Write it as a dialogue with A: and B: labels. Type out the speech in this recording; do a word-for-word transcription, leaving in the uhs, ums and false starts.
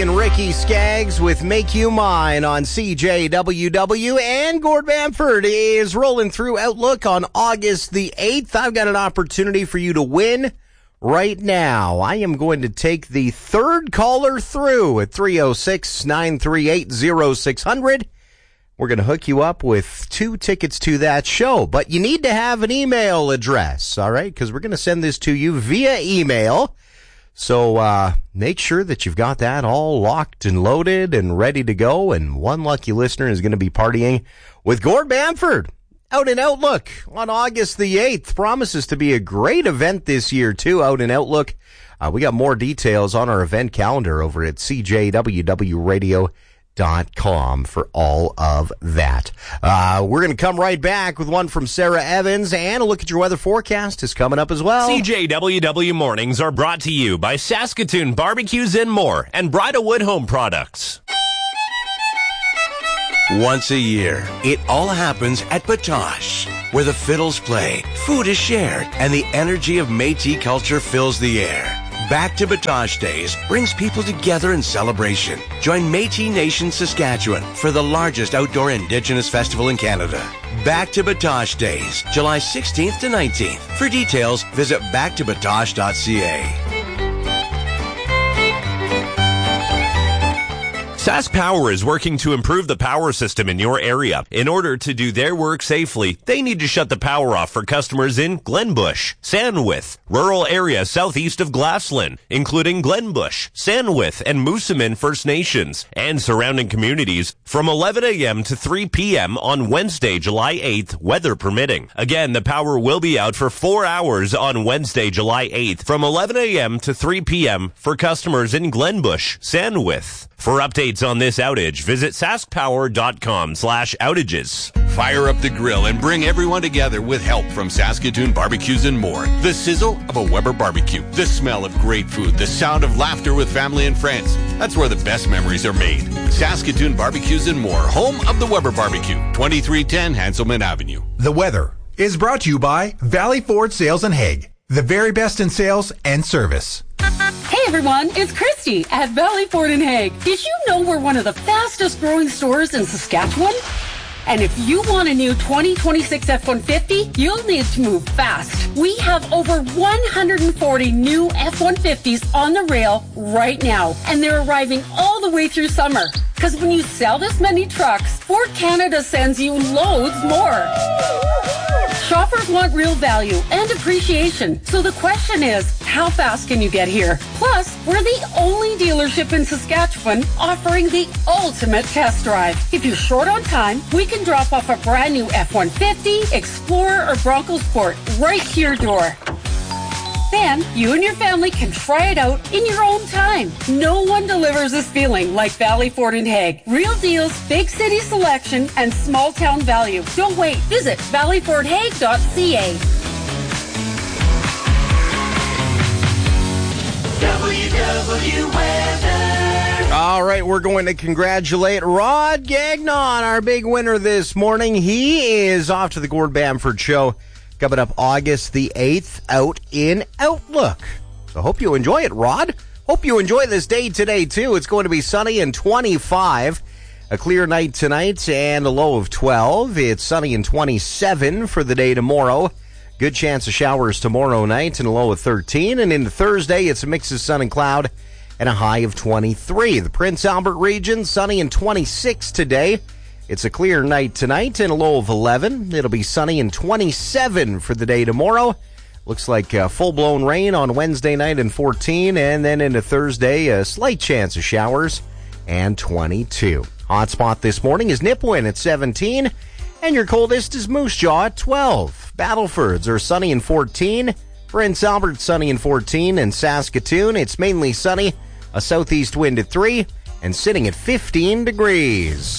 A: and Ricky Skaggs with Make You Mine on C J W W, and Gord Bamford is rolling through Outlook on August the eighth. I've got an opportunity for you to win right now. I am going to take the third caller through at three oh six, nine three eight, oh six hundred. We're going to hook you up with two tickets to that show, but you need to have an email address, all right? Because we're going to send this to you via email. So uh make sure that you've got that all locked and loaded and ready to go. And one lucky listener is going to be partying with Gord Bamford out in Outlook on August the eighth. Promises to be a great event this year, too, out in Outlook. Uh, we got more details on our event calendar over at c j w w radio dot com for all of that. Uh, we're going to come right back with one from Sarah Evans, and a look at your weather forecast is coming up as well.
B: C J W W Mornings are brought to you by Saskatoon Barbecues and More and Bridalwood Home Products.
C: Once a year, it all happens at Batoche, where the fiddles play, food is shared, and the energy of Métis culture fills the air. Back to Batoche Days brings people together in celebration. Join Métis Nation Saskatchewan for the largest outdoor Indigenous festival in Canada. Back to Batoche Days, July sixteenth to nineteenth. For details, visit back to batoche dot c a.
B: Sask Power is working to improve the power system in your area. In order to do their work safely, they need to shut the power off for customers in Glenbush, Sandwith, rural area southeast of Glassland, including Glenbush, Sandwith, and Moosomin First Nations, and surrounding communities from eleven a.m. to three p.m. on Wednesday, July eighth, weather permitting. Again, the power will be out for four hours on Wednesday, July eighth, from eleven a.m. to three p.m. for customers in Glenbush, Sandwith. For updates on this outage, visit saskpower.com slash outages.
D: Fire up the grill and bring everyone together with help from Saskatoon Barbecues and More. The sizzle of a Weber barbecue, the smell of great food, the sound of laughter with family and friends. That's where the best memories are made. Saskatoon Barbecues and More, home of the Weber Barbecue, twenty-three ten Hanselman Avenue.
E: The weather is brought to you by Valley Ford Sales and Hague, the very best in sales and service.
F: Hey everyone, it's Christy at Valley Ford in Hague. Did you know we're one of the fastest growing stores in Saskatchewan? And if you want a new twenty twenty-six F one fifty, you'll need to move fast. We have over one hundred forty new F one fifties on the rail right now, and they're arriving all the way through summer. Because when you sell this many trucks, Ford Canada sends you loads more. Shoppers want real value and appreciation. So the question is, how fast can you get here? Plus, we're the only dealership in Saskatchewan offering the ultimate test drive. If you're short on time, we can drop off a brand new F one fifty, Explorer, or Bronco Sport right to your door. Then, you and your family can try it out in your own time. No one delivers this feeling like Valley Ford in Hague. Real deals, big city selection, and small town value. Don't wait. Visit valley ford hague dot c a.
G: W W Weather.
A: All right, we're going to congratulate Rod Gagnon, our big winner this morning. He is off to the Gord Bamford Show coming up August the eighth out in Outlook. So hope you enjoy it, Rod. Hope you enjoy this day today, too. It's going to be sunny and twenty-five. A clear night tonight and a low of twelve. It's sunny and twenty-seven for the day tomorrow. Good chance of showers tomorrow night and a low of thirteen. And into Thursday, it's a mix of sun and cloud and a high of twenty-three. The Prince Albert region, sunny and twenty-six today. It's a clear night tonight and a low of eleven. It'll be sunny and twenty-seven for the day tomorrow. Looks like uh, full-blown rain on Wednesday night and fourteen. And then into Thursday, a slight chance of showers and twenty-two. Hot spot this morning is Nipawin at seventeen. And your coldest is Moose Jaw at twelve. Battlefords are sunny and fourteen. Prince Albert, sunny and fourteen. And Saskatoon, it's mainly sunny. A southeast wind at three. And sitting at fifteen degrees.